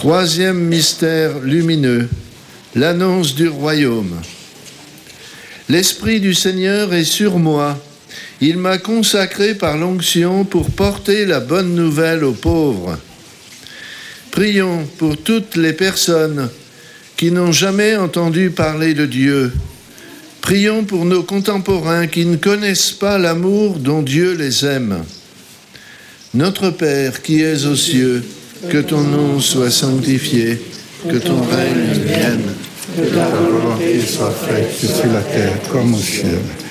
Troisième mystère lumineux, l'annonce du royaume. L'Esprit du Seigneur est sur moi. Il m'a consacré par l'onction pour porter la bonne nouvelle aux pauvres. Prions pour toutes les personnes qui n'ont jamais entendu parler de Dieu. Prions pour nos contemporains qui ne connaissent pas l'amour dont Dieu les aime. Notre Père qui es aux cieux, que ton nom soit sanctifié, que ton règne vienne, que ta volonté soit faite sur la terre comme au ciel.